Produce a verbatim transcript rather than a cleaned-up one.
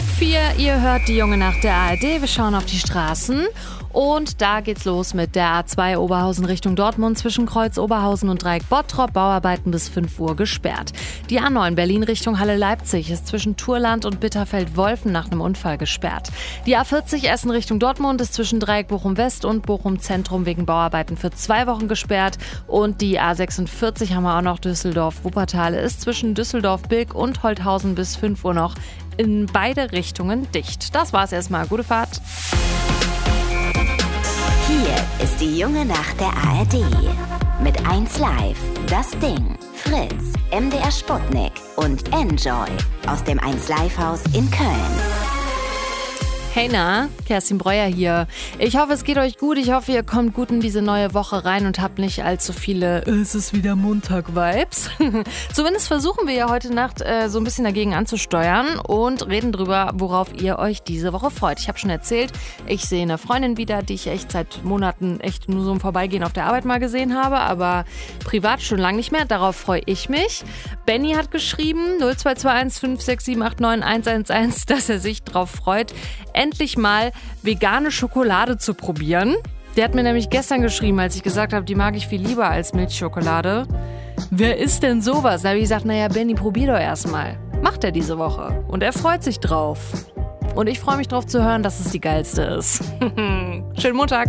Halb vier, ihr hört die Junge Nacht der A R D. Wir schauen auf die Straßen. Und da geht's los mit der A zwei Oberhausen Richtung Dortmund zwischen Kreuz Oberhausen und Dreieck Bottrop. Bauarbeiten bis fünf Uhr gesperrt. Die A neun Berlin Richtung Halle Leipzig ist zwischen Turland und Bitterfeld-Wolfen nach einem Unfall gesperrt. Die A vierzig Essen Richtung Dortmund ist zwischen Dreieck Bochum West und Bochum Zentrum wegen Bauarbeiten für zwei Wochen gesperrt. Und die A sechsundvierzig haben wir auch noch Düsseldorf-Wuppertal ist zwischen Düsseldorf-Bilk und Holthausen bis fünf Uhr noch in beide Richtungen dicht. Das war's erstmal. Gute Fahrt. Hier ist die Junge Nacht der A R D. Mit eins Live, Das Ding, Fritz, M D R Sputnik und Enjoy aus dem eins Live Haus in Köln. Hey na, Kerstin Breuer hier. Ich hoffe, es geht euch gut. Ich hoffe, ihr kommt gut in diese neue Woche rein und habt nicht allzu viele "Es ist wieder Montag"-Vibes. Zumindest versuchen wir ja heute Nacht äh, so ein bisschen dagegen anzusteuern und reden drüber, worauf ihr euch diese Woche freut. Ich habe schon erzählt, ich sehe eine Freundin wieder, die ich echt seit Monaten echt nur so im Vorbeigehen auf der Arbeit mal gesehen habe, aber privat schon lange nicht mehr. Darauf freue ich mich. Benny hat geschrieben, null zwei zwei eins fünf sechs sieben acht neun eins eins eins, dass er sich drauf freut, endlich mal vegane Schokolade zu probieren. Der hat mir nämlich gestern geschrieben, als ich gesagt habe, die mag ich viel lieber als Milchschokolade. Wer isst denn sowas? Da habe ich gesagt, naja, Benni, probier doch erstmal. Macht er diese Woche. Und er freut sich drauf. Und ich freue mich drauf zu hören, dass es die geilste ist. Schönen Montag.